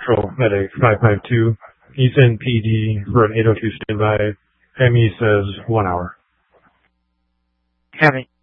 Central Medic 552. He's in PD for an 802 standby. ME says 1 hour. Copy.